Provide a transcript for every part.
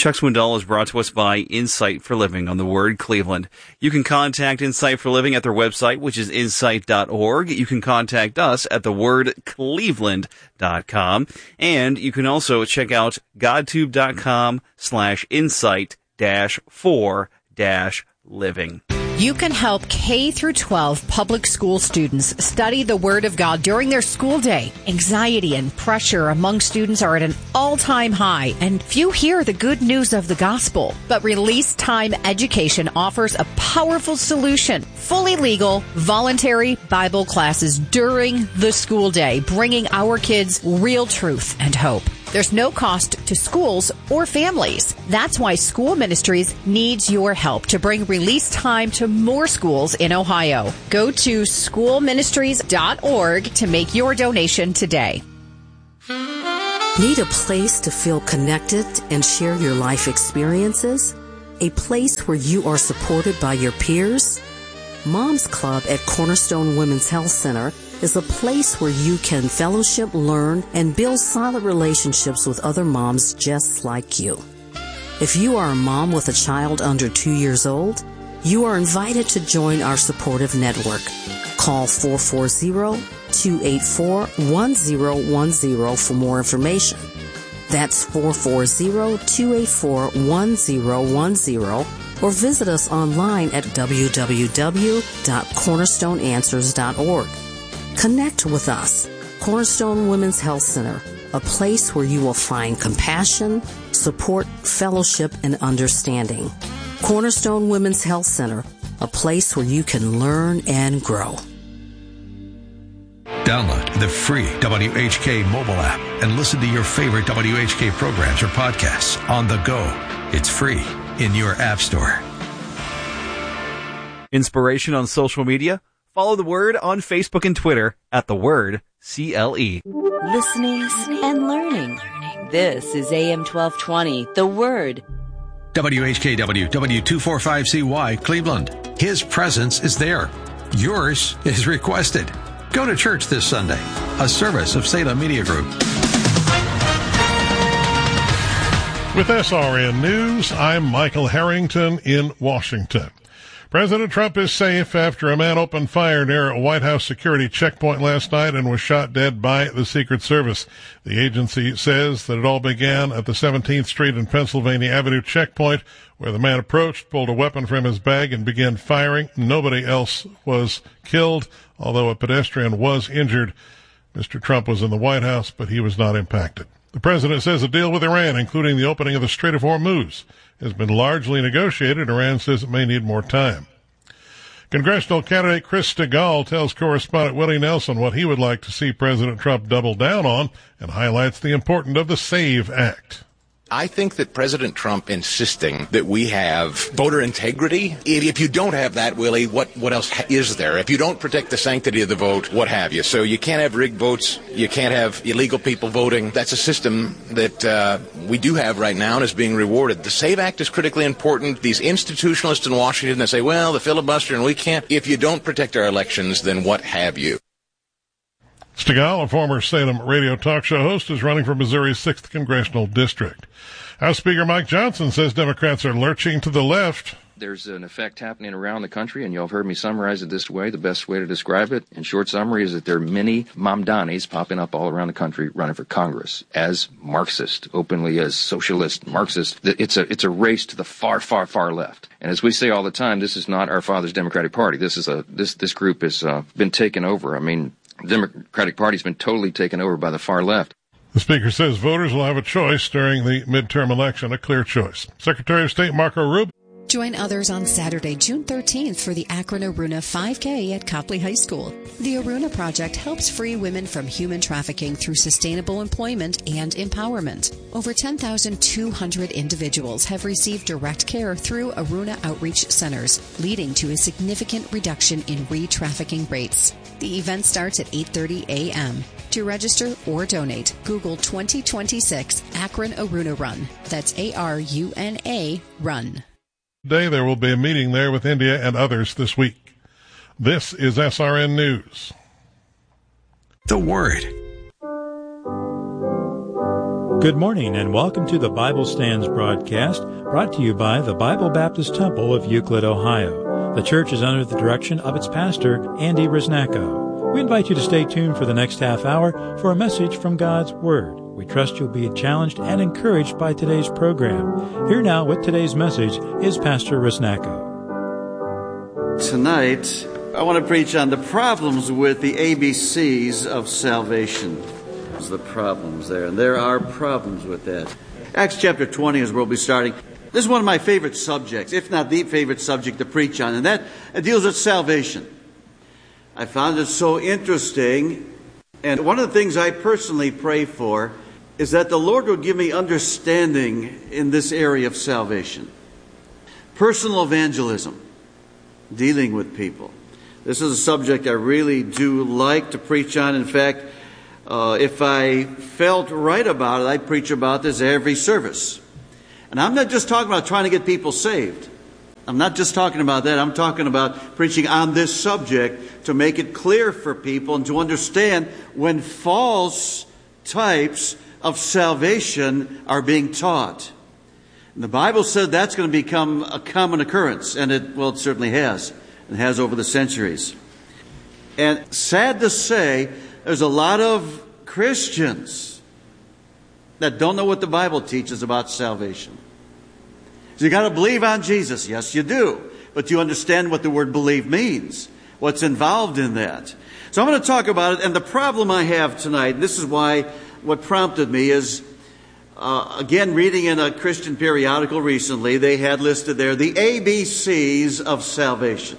Chuck Swindoll is brought to us by Insight for Living on the Word Cleveland. You can contact Insight for Living at their website, which is insight.org. You can contact us at thewordcleveland.com. And you can also check out godtube.com/insight-for-living. You can help K through 12 public school students study the Word of God during their school day. Anxiety and pressure among students are at an all-time high, and few hear the good news of the gospel. But Release Time Education offers a powerful solution. Fully legal, voluntary Bible classes during the school day, bringing our kids real truth and hope. There's no cost to schools or families. That's why School Ministries needs your help to bring Release Time to more schools in Ohio. Go to schoolministries.org to make your donation today. Need a place to feel connected and share your life experiences? A place where you are supported by your peers? Mom's Club at Cornerstone Women's Health Center is a place where you can fellowship, learn, and build solid relationships with other moms just like you. If you are a mom with a child under 2 years old, you are invited to join our supportive network. Call 440-284-1010 for more information. That's 440-284-1010, or visit us online at www.cornerstoneanswers.org. Connect with us. Cornerstone Women's Health Center, a place where you will find compassion, support, fellowship, and understanding. Cornerstone Women's Health Center, a place where you can learn and grow. Download the free WHK mobile app and listen to your favorite WHK programs or podcasts on the go. It's free in your app store. Inspiration on social media? Follow The Word on Facebook and Twitter at The Word CLE. Listening and learning. This is AM 1220, The Word. WHKW W245CY Cleveland. His presence is there. Yours is requested. Go to church this Sunday. A service of Salem Media Group. With SRN News, I'm Michael Harrington in Washington. President Trump is safe after a man opened fire near a White House security checkpoint last night and was shot dead by the Secret Service. The agency says that it all began at the 17th Street and Pennsylvania Avenue checkpoint, where the man approached, pulled a weapon from his bag, and began firing. Nobody else was killed, although a pedestrian was injured. Mr. Trump was in the White House, but he was not impacted. The president says a deal with Iran, including the opening of the Strait of Hormuz, has been largely negotiated. Iran says it may need more time. Congressional candidate Chris Stigall tells correspondent Willie Nelson what he would like to see President Trump double down on and highlights the importance of the SAVE Act. I think that President Trump insisting that we have voter integrity, if you don't have that, Willie, what else is there? If you don't protect the sanctity of the vote, what have you? So you can't have rigged votes. You can't have illegal people voting. That's a system that we do have right now and is being rewarded. The SAVE Act is critically important. These institutionalists in Washington that say, well, the filibuster and we can't. If you don't protect our elections, then what have you? Stigall, a former Salem radio talk show host, is running for Missouri's 6th Congressional District. House Speaker Mike Johnson says Democrats are lurching to the left. There's an effect happening around the country, and you'll have heard me summarize it this way. The best way to describe it, in short summary, is that there are many Mamdanis popping up all around the country running for Congress as Marxist, openly as socialist, Marxist. It's a race to the far, far, far left. And as we say all the time, this is not our father's Democratic Party. This group has been taken over. I mean, the Democratic Party's been totally taken over by the far left. The Speaker says voters will have a choice during the midterm election, a clear choice. Secretary of State Marco Rubio. Join others on Saturday, June 13th for the Akron Aruna 5K at Copley High School. The Aruna Project helps free women from human trafficking through sustainable employment and empowerment. Over 10,200 individuals have received direct care through Aruna Outreach Centers, leading to a significant reduction in re-trafficking rates. The event starts at 8:30 a.m. To register or donate, Google 2026 Akron Aruna Run. That's ARUNA Run. Today there will be a meeting there with India and others this week. This is SRN News. The Word. Good morning and welcome to the Bible Stands broadcast, brought to you by the Bible Baptist Temple of Euclid, Ohio. The church is under the direction of its pastor, Andy Risnacco. We invite you to stay tuned for the next half hour for a message from God's Word. We trust you'll be challenged and encouraged by today's program. Here now with today's message is Pastor Risnacco. Tonight, I want to preach on the problems with the ABCs of salvation. There's the problems there, and there are problems with that. Acts chapter 20 is where we'll be starting. This is one of my favorite subjects, if not the favorite subject to preach on, and that deals with salvation. I found it so interesting, and one of the things I personally pray for is that the Lord would give me understanding in this area of salvation. Personal evangelism, dealing with people. This is a subject I really do like to preach on. In fact, if I felt right about it, I'd preach about this every service. And I'm not just talking about trying to get people saved. I'm not just talking about that. I'm talking about preaching on this subject to make it clear for people and to understand when false types of salvation are being taught. And the Bible said that's going to become a common occurrence, and it certainly has. It has over the centuries. And sad to say, there's a lot of Christians that don't know what the Bible teaches about salvation. So you got to believe on Jesus. Yes, you do. But you understand what the word believe means, what's involved in that. So I'm going to talk about it. And the problem I have tonight, and this is why what prompted me is, again, reading in a Christian periodical recently, they had listed there the ABCs of salvation.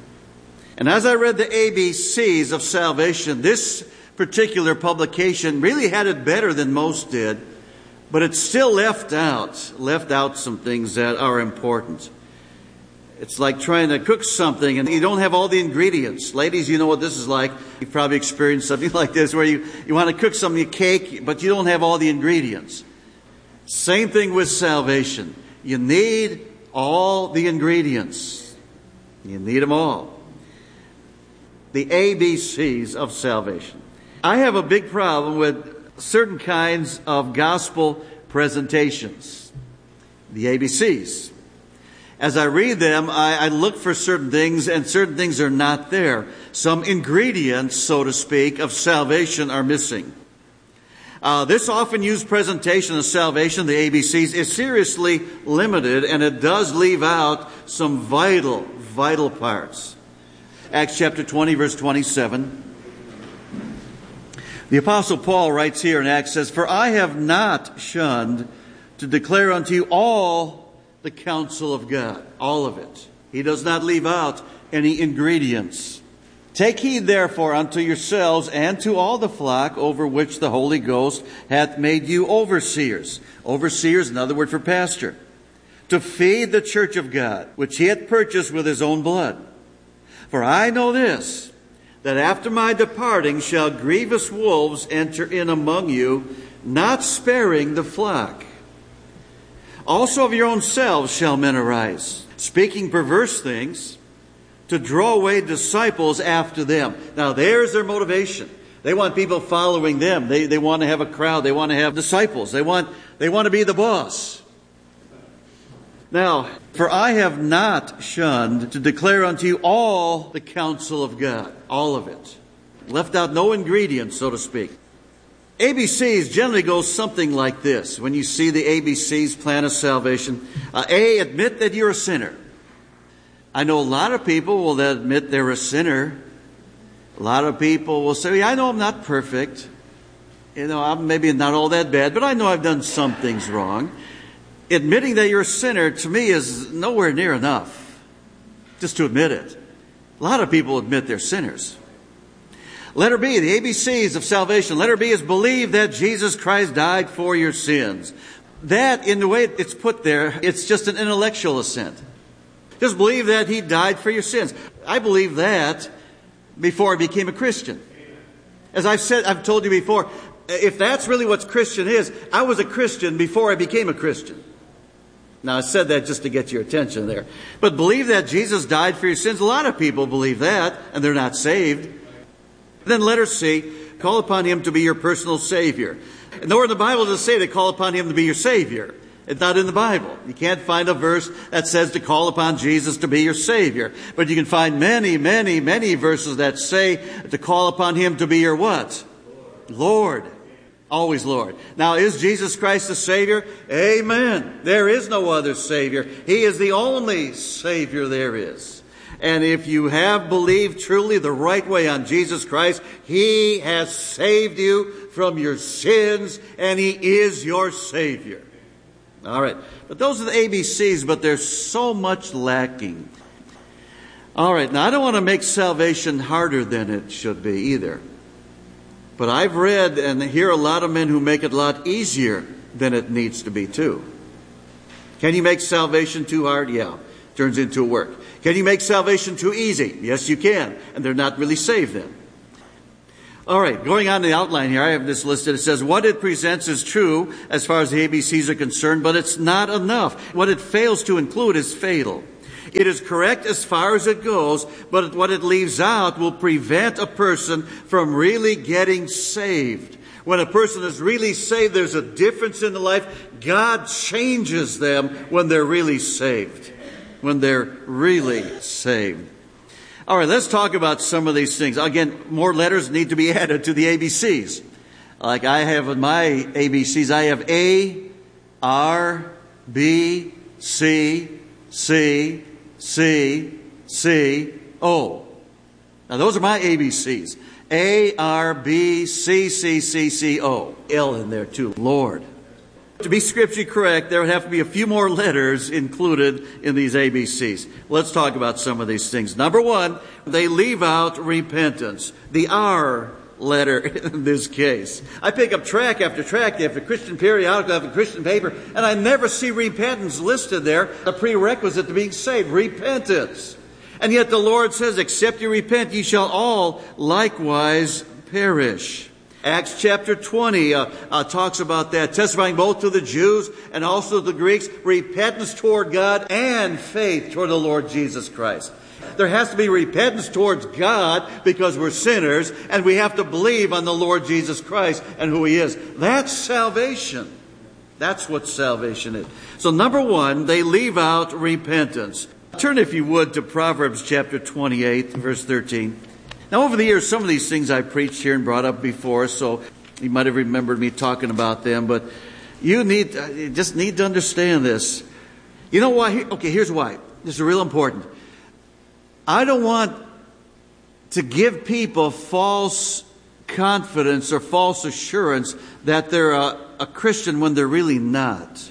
And as I read the ABCs of salvation, this particular publication really had it better than most did, but it still left out some things that are important. It's like trying to cook something and you don't have all the ingredients. Ladies, you know what this is like. You've probably experienced something like this where you want to cook something, a cake, but you don't have all the ingredients. Same thing with salvation. You need all the ingredients. You need them all. The ABCs of salvation. I have a big problem with certain kinds of gospel presentations. The ABCs. As I read them, I look for certain things, and certain things are not there. Some ingredients, so to speak, of salvation are missing. This often used presentation of salvation, the ABCs, is seriously limited, and it does leave out some vital parts. Acts chapter 20, verse 27. The Apostle Paul writes here in Acts, says, "For I have not shunned to declare unto you all the counsel of God." All of it. He does not leave out any ingredients. "Take heed therefore unto yourselves and to all the flock over which the Holy Ghost hath made you overseers." Overseers, another word for pastor. "To feed the church of God, which he hath purchased with his own blood. For I know this, that after my departing shall grievous wolves enter in among you, not sparing the flock. Also of your own selves shall men arise, speaking perverse things, to draw away disciples after them." Now there's their motivation. They want people following them. They want to have a crowd. They want to have disciples. They want to be the boss. Now, "For I have not shunned to declare unto you all the counsel of God." All of it. Left out no ingredients, so to speak. ABCs generally go something like this. When you see the ABCs, plan of salvation. A, admit that you're a sinner. I know a lot of people will admit they're a sinner. A lot of people will say, "I know I'm not perfect. I'm maybe not all that bad, but I know I've done some things wrong." Admitting that you're a sinner, to me, is nowhere near enough. Just to admit it. A lot of people admit they're sinners. Letter B, the ABCs of salvation. Letter B is believe that Jesus Christ died for your sins. That, in the way it's put there, it's just an intellectual assent. Just believe that he died for your sins. I believe that before I became a Christian. As I've told you before, if that's really what Christian is, I was a Christian before I became a Christian. Now, I said that just to get your attention there. But believe that Jesus died for your sins. A lot of people believe that, and they're not saved. Then letter C, call upon him to be your personal Savior. Nor in the Bible does it say to call upon Him to be your Savior. It's not in the Bible. You can't find a verse that says to call upon Jesus to be your Savior. But you can find many, many, many verses that say to call upon Him to be your what? Lord. Always Lord. Now, is Jesus Christ the Savior? Amen. There is no other Savior. He is the only Savior there is. And if you have believed truly the right way on Jesus Christ, He has saved you from your sins, and He is your Savior. All right. But those are the ABCs, but there's so much lacking. All right. Now, I don't want to make salvation harder than it should be either. But I've read and hear a lot of men who make it a lot easier than it needs to be too. Can you make salvation too hard? Yeah. Turns into work. Can you make salvation too easy? Yes, you can. And they're not really saved then. All right, going on the outline here, I have this listed. It says, what it presents is true as far as the ABCs are concerned, but it's not enough. What it fails to include is fatal. It is correct as far as it goes, but what it leaves out will prevent a person from really getting saved. When a person is really saved, there's a difference in the life. God changes them when they're really saved. When they're really saved. All right, let's talk about some of these things. Again, more letters need to be added to the ABCs. Like I have in my ABCs, I have A, R, B, C, C, C, C, O. Now those are my ABCs. A, R, B, C, C, C, C, O. L in there too. Lord. To be scripturally correct, there would have to be a few more letters included in these ABCs. Let's talk about some of these things. Number one, they leave out repentance. The R letter in this case. I pick up track after track after Christian periodical after Christian paper, and I never see repentance listed there, the prerequisite to being saved. Repentance. And yet the Lord says, except you repent, ye shall all likewise perish. Acts chapter 20 talks about that, testifying both to the Jews and also the Greeks, repentance toward God and faith toward the Lord Jesus Christ. There has to be repentance towards God because we're sinners, and we have to believe on the Lord Jesus Christ and who He is. That's salvation. That's what salvation is. So number one, they leave out repentance. Turn, if you would, to Proverbs chapter 28, verse 13. Now, over the years, some of these things I preached here and brought up before, so you might have remembered me talking about them, but you just need to understand this. You know why? Okay, here's why. This is real important. I don't want to give people false confidence or false assurance that they're a Christian when they're really not.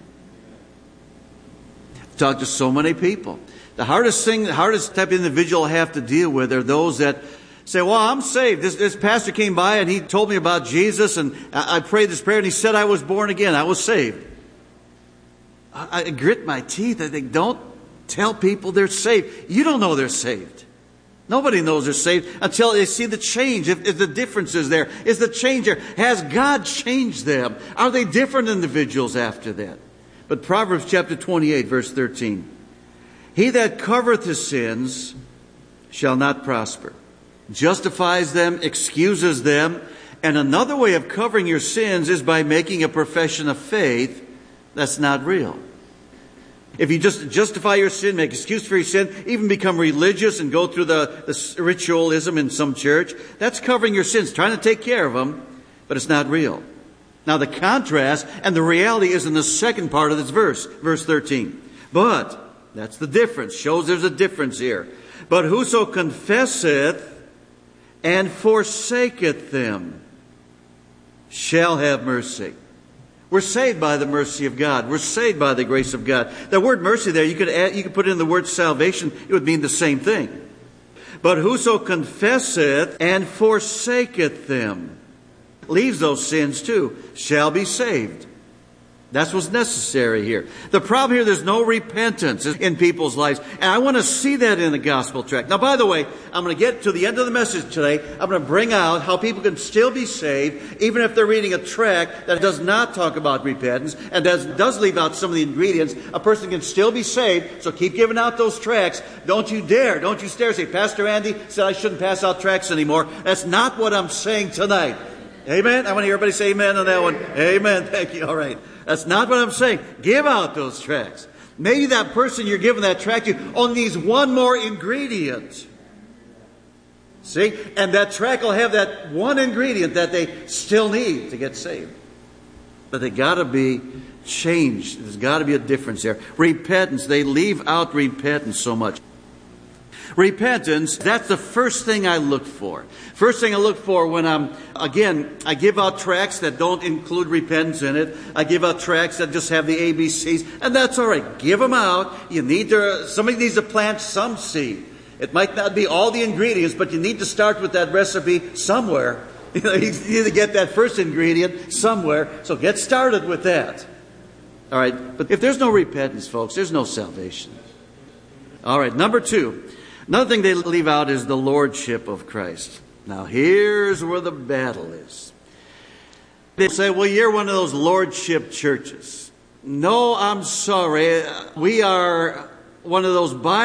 I've talked to so many people. The hardest type of individual I have to deal with are those that say, well, I'm saved. This pastor came by and he told me about Jesus, and I prayed this prayer and he said I was born again. I was saved. I grit my teeth. I think, don't tell people they're saved. You don't know they're saved. Nobody knows they're saved until they see the change. If the difference is there, is the change there? Has God changed them? Are they different individuals after that? But Proverbs chapter 28, verse 13. He that covereth his sins shall not prosper, justifies them, excuses them. And another way of covering your sins is by making a profession of faith that's not real. If you just justify your sin, make excuse for your sin, even become religious and go through the ritualism in some church, that's covering your sins, trying to take care of them, but it's not real. Now the contrast and the reality is in the second part of this verse, verse 13. But, that's the difference, shows there's a difference here. But whoso confesseth and forsaketh them shall have mercy. We're saved by the mercy of God. We're saved by the grace of God. The word mercy there, you could put in the word salvation, it would mean the same thing. But whoso confesseth and forsaketh them, leaves those sins too, shall be saved. That's what's necessary here. The problem here, there's no repentance in people's lives. And I want to see that in the gospel tract. Now, by the way, I'm going to get to the end of the message today. I'm going to bring out how people can still be saved, even if they're reading a tract that does not talk about repentance and does leave out some of the ingredients. A person can still be saved, so keep giving out those tracts. Don't you stare, say, Pastor Andy said I shouldn't pass out tracts anymore. That's not what I'm saying tonight. Amen? I want to hear everybody say amen on that one. Amen. Thank you. All right. That's not what I'm saying. Give out those tracts. Maybe that person you're giving that tract to only needs one more ingredient. See? And that tract will have that one ingredient that they still need to get saved. But they got to be changed. There's got to be a difference there. Repentance. They leave out repentance so much. Repentance, that's the first thing I look for. First thing I look for when I give out tracts that don't include repentance in it. I give out tracts that just have the ABCs, and that's all right. Give them out. Somebody needs to plant some seed. It might not be all the ingredients, but you need to start with that recipe somewhere. You need to get that first ingredient somewhere, so get started with that. All right, but if there's no repentance, folks, there's no salvation. All right, number 2. Another thing they leave out is the lordship of Christ. Now, here's where the battle is. They say, well, you're one of those lordship churches. No, I'm sorry. We are one of those Bible